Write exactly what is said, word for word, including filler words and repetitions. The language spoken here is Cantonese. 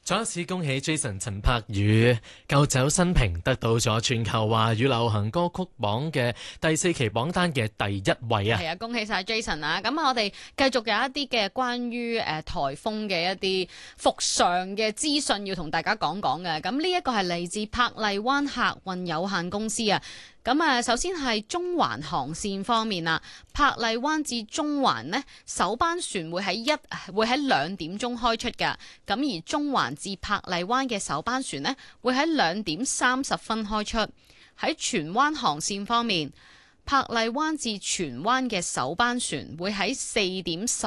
再一次恭喜 Jason 陳柏宇救走新瓶，得到咗全球華語流行歌曲榜嘅第四期榜單嘅第一位啊！ 係啊，恭喜晒 Jason 啊！咁我哋繼續有一啲嘅關於誒、呃、颱風嘅一啲復常嘅資訊要同大家講講嘅。咁呢一個係嚟自珀麗灣客運有限公司啊。咁啊，首先係中環航線方面啊，珀麗灣至中環呢，首班船會喺一會喺兩點鐘開出㗎。咁而中環至珀麗灣嘅首班船呢，會喺兩點三十分開出。喺荃灣航線方面，珀麗灣至荃灣嘅首班船會喺四點十